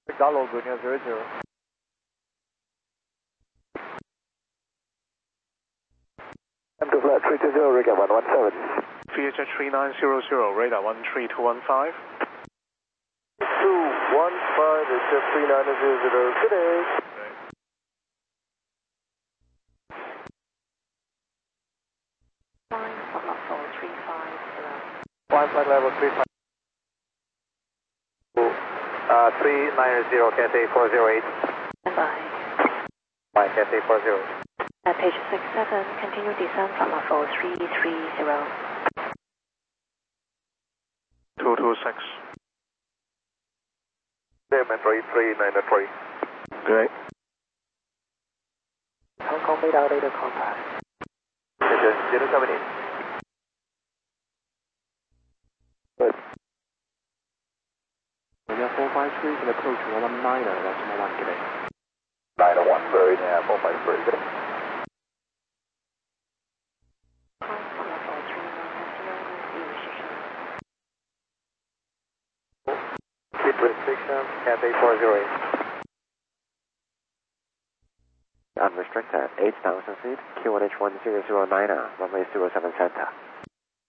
Galo, good news 00. M2 flat 320, radar 117. VHF 3900, radar 13215. 215, VHF 3900, good day. Flight level 35. 390, Cathay 408. Standby. Flight Cathay 408. At page 67, continue descent from 4330. 226. Clearman 3393. Great. Hong Kong radar data contact. 078. Good. Yeah, 453 can approach 119, that's 1 today. 901, very near 453, good day. Speed restriction, Cathay 408. Unrestricted, 8,000 feet, QNH 1009, runway 07 center.